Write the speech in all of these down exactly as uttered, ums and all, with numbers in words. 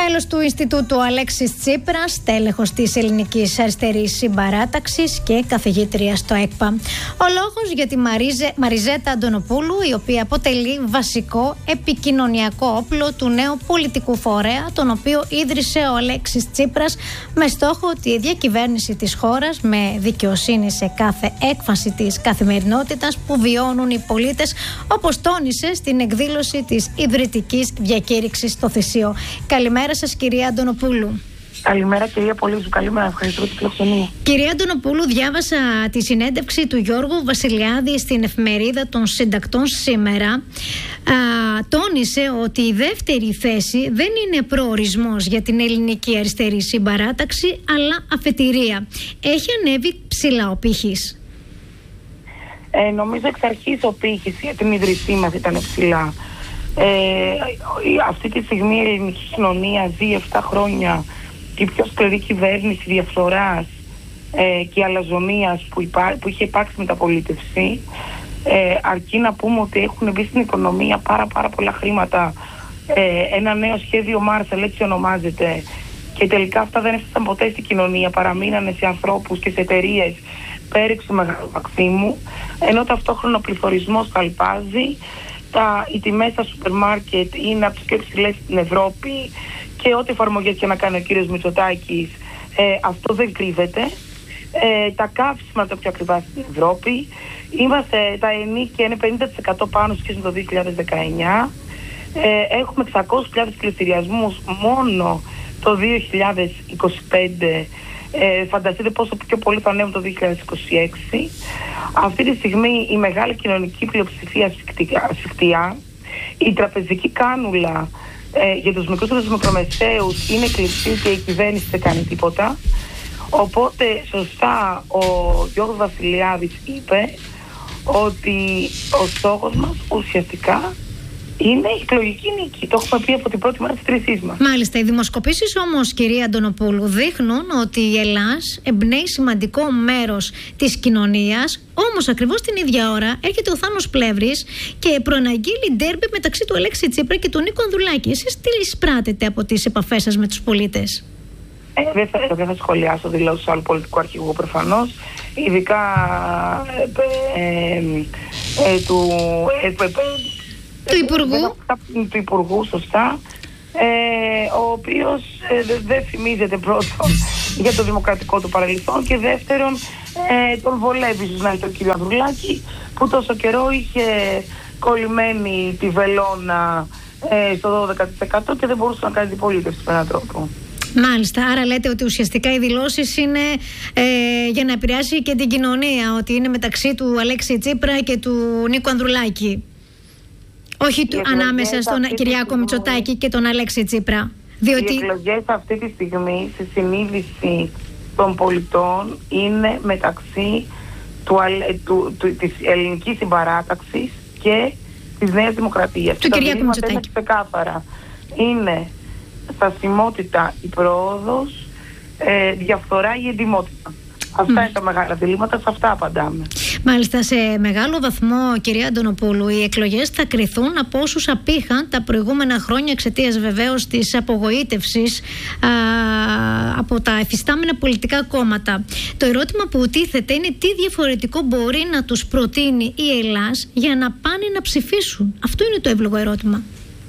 Μέλος του Ινστιτούτου Αλέξης Τσίπρας, τέλεχος της Ελληνικής Αριστερής Συμπαράταξης και καθηγήτρια στο ΕΚΠΑ. Ο λόγος για τη Μαρίζε, Μαριζέτα Αντωνοπούλου, η οποία αποτελεί βασικό επικοινωνιακό όπλο του νέου πολιτικού φορέα, τον οποίο ίδρυσε ο Αλέξης Τσίπρας με στόχο τη διακυβέρνηση της χώρας με δικαιοσύνη σε κάθε έκφαση της καθημερινότητας που βιώνουν οι πολίτες, όπως τόνισε στην εκδήλωση της ιδρυτικής διακήρυξης στο Θησίο. Καλημέρα σας, κυρία Αντωνοπούλου. Καλημέρα, κυρία Πολύζου. Καλημέρα, ευχαριστώ για την φιλοξενία. Κυρία Αντωνοπούλου, διάβασα τη συνέντευξη του Γιώργου Βασιλιάδη στην εφημερίδα των Συντακτών σήμερα. Α, τόνισε ότι η δεύτερη θέση δεν είναι προορισμός για την Ελληνική Αριστερή Συμπαράταξη, αλλά αφετηρία. Έχει ανέβει ψηλά ο πύχης? Ε, νομίζω εξ αρχής ο πύχης για την ίδρυσή μας ήταν ψηλά. Ε, αυτή τη στιγμή η ελληνική κοινωνία ζει επτά χρόνια την πιο σκληρή κυβέρνηση διαφθοράς ε, και αλαζονίας που, υπά, που είχε υπάρξει μεταπολίτευση. Ε, αρκεί να πούμε ότι έχουν μπει στην οικονομία πάρα πάρα πολλά χρήματα. Ε, ένα νέο σχέδιο Μάρσαλ, έτσι ονομάζεται, και τελικά αυτά δεν έφτασαν ποτέ στην κοινωνία, παραμείνανε σε ανθρώπους και σε εταιρείες πέριξου Μεγάλου Μαξίμου, ενώ ταυτόχρονα ο πληθωρισμός καλπάζει. Τα, οι τιμές στα σούπερ μάρκετ είναι από τις πιο υψηλές στην Ευρώπη και ό,τι εφαρμογές και να κάνει ο κύριος Μητσοτάκης, ε, αυτό δεν κρύβεται. Ε, τα καύσιμα τα πιο ακριβά στην Ευρώπη. Είμαστε, τα ενίκια είναι πενήντα τοις εκατό πάνω σχέση με το δύο χιλιάδες δεκαεννιά. Ε, έχουμε εξακόσιους χιλιάδες πληστηριασμούς μόνο το δύο χιλιάδες είκοσι πέντε. Ε, φανταστείτε πόσο πιο πολύ θα ανέβουν το δύο χιλιάδες είκοσι έξι. Αυτή τη στιγμή η μεγάλη κοινωνική πλειοψηφία ασφικτιά, η τραπεζική κάνουλα ε, για τους μικρούς και τους μικρομεσαίους είναι κλειστή και η κυβέρνηση δεν κάνει τίποτα. Οπότε σωστά ο Γιώργος Βασιλιάδης είπε ότι ο στόχος μας ουσιαστικά είναι η εκλογική νίκη. Το έχουμε πει από την πρώτη μέρα της τρίσης μας. Μάλιστα. Οι δημοσκοπήσεις όμως, κυρία Αντωνοπούλου, δείχνουν ότι η Ελλάς εμπνέει σημαντικό μέρος της κοινωνίας. Όμως ακριβώς την ίδια ώρα έρχεται ο Θάνος Πλεύρης και προαναγγείλει ντέρμπι μεταξύ του Αλέξη Τσίπρα και του Νίκο Ανδρουλάκη. Εσείς τι εισπράτετε από τις επαφές σας με τους πολίτες? Ε, δεν, θα, δεν θα σχολιάσω δηλώσεις του άλλου πολιτικού αρχηγού προφανώς, ειδικά ε, ε, ε, του. Ε, ε, Του Υπουργού. Του Υπουργού, σωστά. Ε, ο οποίος ε, δεν δε θυμίζεται πρώτον για το δημοκρατικό του παρελθόν και δεύτερον ε, τον βολεύει ίσως να είναι τον κύριο Ανδρουλάκη, που τόσο καιρό είχε κολλημένη τη βελόνα ε, στο δώδεκα τοις εκατό και δεν μπορούσε να κάνει αντιπολίτευση με έναν τρόπο. Μάλιστα, άρα λέτε ότι ουσιαστικά οι δηλώσεις είναι ε, για να επηρεάσει και την κοινωνία, ότι είναι μεταξύ του Αλέξη Τσίπρα και του Νίκου Ανδρουλάκη. Όχι του, ανάμεσα στον Κυριάκο Μητσοτάκη και τον Αλέξη Τσίπρα. Διότι... Οι εκλογές αυτή τη στιγμή στη συνείδηση των πολιτών είναι μεταξύ του, του, του, της ελληνικής συμπαράταξης και της Νέας Δημοκρατίας. Του Κυριάκου Μητσοτάκη. Είναι ξεκάθαρα. Είναι στασιμότητα η πρόοδος, ε, διαφθορά ή εντιμότητα. Αυτά mm. είναι τα μεγάλα διλήμματα, σε αυτά απαντάμε. Μάλιστα, σε μεγάλο βαθμό, κυρία Αντωνοπούλου, οι εκλογές θα κριθούν από όσους απήχαν τα προηγούμενα χρόνια εξαιτίας βεβαίως της απογοήτευσης α, από τα εφιστάμενα πολιτικά κόμματα. Το ερώτημα που τίθεται είναι τι διαφορετικό μπορεί να τους προτείνει η Ελλάς για να πάνε να ψηφίσουν. Αυτό είναι το εύλογο ερώτημα.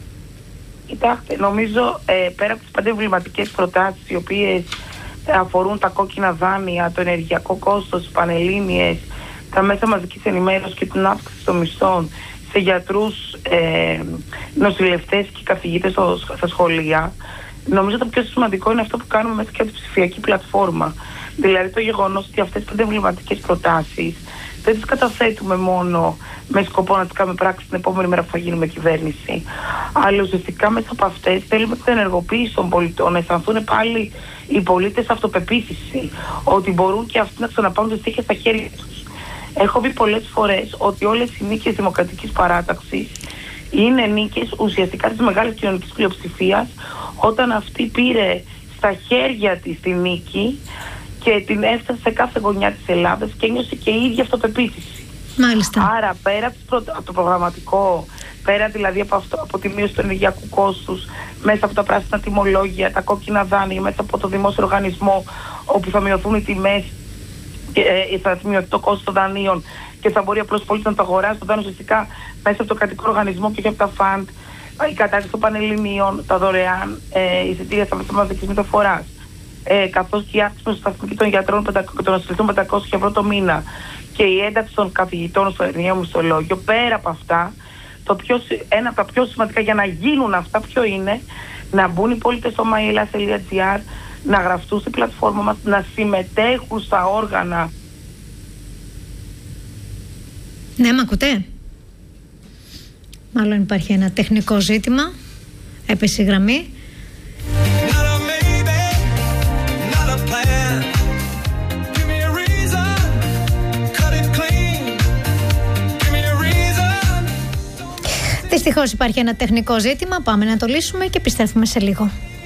Κοιτάξτε, νομίζω ε, πέρα από τις πέντε εμβληματικές προτάσεις οι οποίες αφορούν τα κόκκινα δάνεια, το ενεργειακό κόστος, τις πανελλήνιες, τα μέσα μαζικής ενημέρωσης και την αύξηση των μισθών σε γιατρούς, ε, νοσηλευτές και καθηγητές στα σχολεία, νομίζω το πιο σημαντικό είναι αυτό που κάνουμε μέσα και από τη ψηφιακή πλατφόρμα. Δηλαδή το γεγονός ότι αυτές τις πέντε εμβληματικές προτάσεις δεν τις καταθέτουμε μόνο με σκοπό να τις κάνουμε πράξη την επόμενη μέρα που θα γίνουμε κυβέρνηση, αλλά ουσιαστικά μέσα από αυτές θέλουμε την ενεργοποίηση των πολιτών, να αισθανθούν πάλι οι πολίτες αυτοπεποίθηση, ότι μπορούν και αυτοί να ξαναπάρουν τις τύχες στα χέρια τους. Έχω πει πολλές φορές ότι όλες οι νίκες δημοκρατικής παράταξης είναι νίκες ουσιαστικά της μεγάλης κοινωνικής πλειοψηφίας, όταν αυτή πήρε στα χέρια της τη νίκη και την έφτασε σε κάθε γωνιά της Ελλάδας και ένιωσε και η ίδια αυτοπεποίθηση. Μάλιστα. Άρα πέρα από το προγραμματικό, πέρα δηλαδή από, αυτό, από τη μείωση του ενεργειακού κόστους, μέσα από τα πράσινα τιμολόγια, τα κόκκινα δάνεια, μέσα από το δημόσιο οργανισμό, όπου θα μειωθούν οι τιμές και ε, θα μειωθεί το κόστος των δανείων και θα μπορεί απλώς πολίτης να το αγοράσει το δάνειο ουσιαστικά μέσα από το κρατικό οργανισμό και όχι από τα φαντ, η κατάρτιση των πανελληνίων, τα δωρεάν ε, εισιτήρια στα μέσα μαζικής μεταφοράς, ε, καθώς και η αύξηση των σταθμική των γιατρών και των ασφαλιστών πεντακόσια ευρώ το μήνα και η ένταξη των καθηγητών στο ενιαίο μισθολόγιο. Πέρα από αυτά, το πιο, ένα από τα πιο σημαντικά για να γίνουν αυτά ποιο είναι? Να μπουν οι πολίτες στο myEllas τελεία gr, να γραφτούν στην πλατφόρμα μας, να συμμετέχουν στα όργανα. Ναι, μ' ακούτε? Μάλλον υπάρχει ένα τεχνικό ζήτημα. Έπεσε η γραμμή. Δυστυχώς υπάρχει ένα τεχνικό ζήτημα. Πάμε να το λύσουμε και επιστρέφουμε σε λίγο.